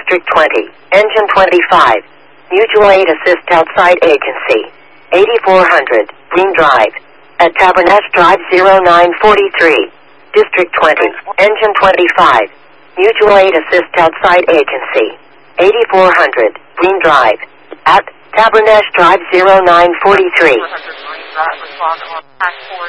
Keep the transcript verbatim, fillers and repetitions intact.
District twenty, Engine twenty-five. Mutual Aid Assist Outside Agency. eighty-four hundred, Green Drive. At Tabernash Drive zero nine forty-three. District twenty, Engine twenty-five. Mutual Aid Assist Outside Agency. eighty-four hundred, Green Drive. At Tabernash Drive zero nine forty-three.